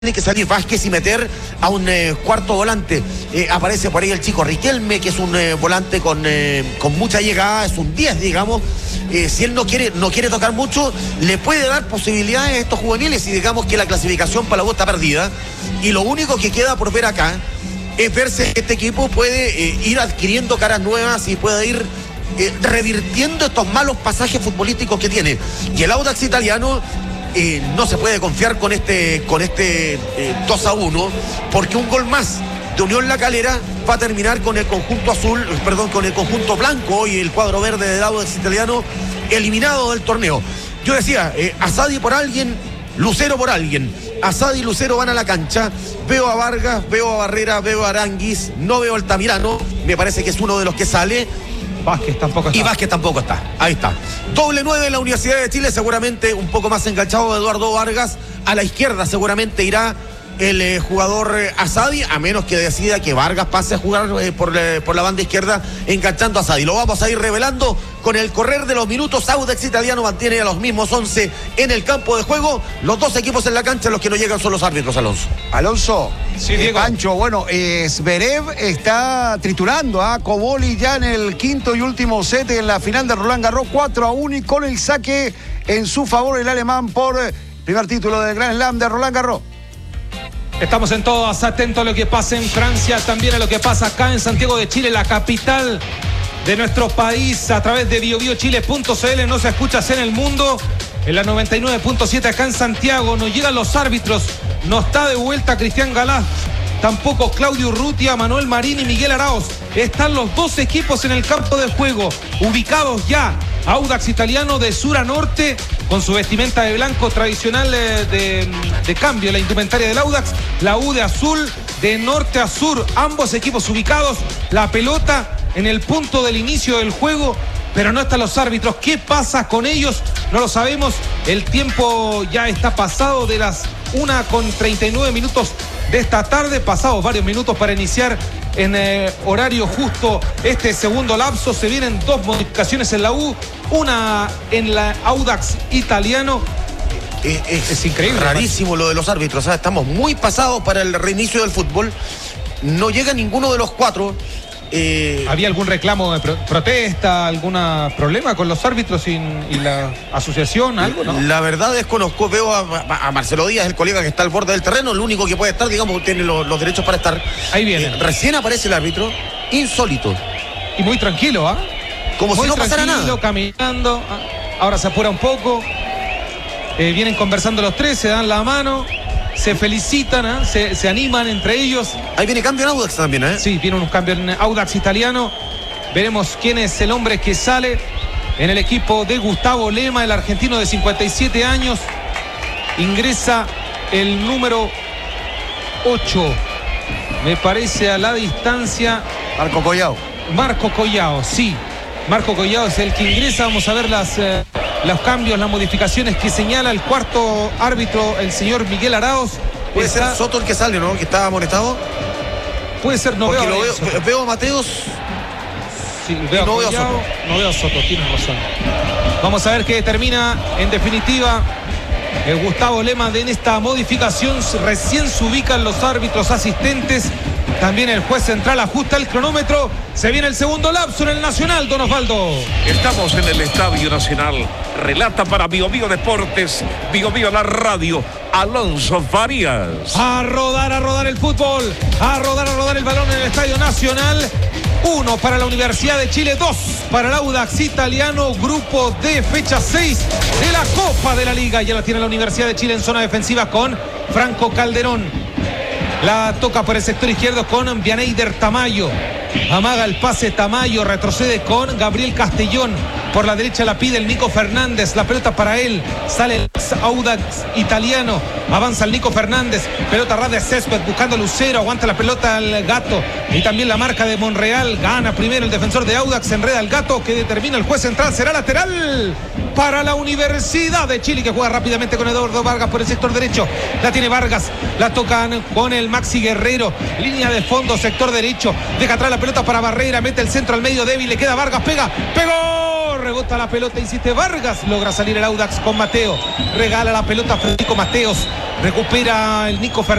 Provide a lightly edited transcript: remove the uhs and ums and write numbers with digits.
tiene que salir Vázquez y meter a un cuarto volante. Aparece por ahí el chico Riquelme, que es un volante con mucha llegada, es un 10, digamos. Si él no quiere tocar mucho, le puede dar posibilidades a estos juveniles, y digamos que la clasificación para la U está perdida. Y lo único que queda por ver acá es ver si este equipo puede ir adquiriendo caras nuevas y puede ir revirtiendo estos malos pasajes futbolísticos que tiene. Y el Audax italiano no se puede confiar con este 2-1, porque un gol más de Unión La Calera va a terminar con el conjunto con el conjunto blanco y el cuadro verde del Audax italiano eliminado del torneo. Yo decía, Asadi por alguien, Lucero por alguien. Asadi y Lucero van a la cancha. Veo a Vargas, veo a Barrera, veo a Aranguis, no veo a Altamirano, me parece que es uno de los que sale. Vázquez tampoco está. Y Vázquez tampoco está. Ahí está. Doble 9 en la Universidad de Chile, seguramente un poco más enganchado de Eduardo Vargas. A la izquierda seguramente irá el jugador Asadi, a menos que decida que Vargas pase a jugar por la banda izquierda, enganchando a Asadi. Lo vamos a ir revelando con el correr de los minutos. Audax italiano mantiene a los mismos 11 en el campo de juego. Los dos equipos en la cancha, los que no llegan son los árbitros, Alonso. Sí, Diego. Pancho, bueno, Zverev está triturando a Koboli ya en el quinto y último set en la final de Roland Garros, 4-1, y con el saque en su favor el alemán por primer título del Grand Slam de Roland Garros. Estamos en todas atentos a lo que pasa en Francia, también a lo que pasa acá en Santiago de Chile, la capital de nuestro país, a través de biobiochile.cl. Nos escuchas en el mundo, en la 99.7 acá en Santiago. Nos llegan los árbitros, no está de vuelta Cristian Galaz, tampoco Claudio Urrutia, Manuel Marín y Miguel Araoz. Están los dos equipos en el campo de juego, ubicados ya. Audax italiano de sur a norte, con su vestimenta de blanco tradicional de cambio, la indumentaria del Audax. La U de azul, de norte a sur, ambos equipos ubicados. La pelota en el punto del inicio del juego, pero no están los árbitros. ¿Qué pasa con ellos? No lo sabemos. El tiempo ya está pasado de las 1:39 de esta tarde, pasados varios minutos para iniciar en horario justo este segundo lapso. Se vienen dos modificaciones en la U, una en la Audax italiano. Es increíble, rarísimo lo de los árbitros, ¿sabes? Estamos muy pasados para el reinicio del fútbol. No llega ninguno de los cuatro. ¿Había algún reclamo de protesta, algún problema con los árbitros y la asociación, algo, no? La verdad desconozco, veo a Marcelo Díaz, el colega que está al borde del terreno, el único que puede estar, digamos, tiene los derechos para estar. Ahí viene. Recién aparece el árbitro, insólito. Y muy tranquilo, ¿ah? Como muy si no pasara nada. Caminando, ahora se apura un poco. Vienen conversando los tres, se dan la mano, se felicitan, se animan entre ellos. Ahí viene cambio en Audax también, ¿eh? Sí, viene un cambio en Audax italiano. Veremos quién es el hombre que sale en el equipo de Gustavo Lema, el argentino de 57 años. Ingresa el número 8, me parece, a la distancia. Marco Collao, sí. Marco Collao es el que ingresa. Vamos a ver los cambios, las modificaciones que señala el cuarto árbitro, el señor Miguel Araoz. Puede ser Soto el que sale, ¿no? Que estaba amonestado. Puede ser, veo a Mateos. Sí, veo a Soto. No veo a Soto, tienes razón. Vamos a ver qué determina en definitiva Gustavo Lema en esta modificación. Recién se ubican los árbitros asistentes. También el juez central ajusta el cronómetro. Se viene el segundo lapso en el Nacional, don Osvaldo. Estamos en el Estadio Nacional. Relata para Bio Deportes, Bio la radio, Alonso Farías. A rodar el fútbol. A rodar el balón en el Estadio Nacional. 1 para la Universidad de Chile, 2 para el Audax italiano. Grupo D, fecha 6 de la Copa de la Liga. Ya la tiene la Universidad de Chile en zona defensiva con Franco Calderón. La toca por el sector izquierdo con Vianeyder Tamayo. Amaga el pase Tamayo, retrocede con Gabriel Castellón. Por la derecha la pide el Nico Fernández. La pelota para él. Sale el Audax italiano. Avanza el Nico Fernández. Pelota ras de césped buscando Lucero. Aguanta la pelota al Gato. Y también la marca de Monreal. Gana primero el defensor de Audax. Enreda al Gato, que determina el juez central. Será lateral para la Universidad de Chile, que juega rápidamente con Eduardo Vargas por el sector derecho. La tiene Vargas. La tocan con el Maxi Guerrero. Línea de fondo, sector derecho. Deja atrás la pelota para Barrera. Mete el centro al medio débil. Le queda Vargas. Pegó. Rebota la pelota, insiste Vargas. Logra salir el Audax con Mateo. Regala la pelota a Federico Mateos. Recupera el Nico Fernández.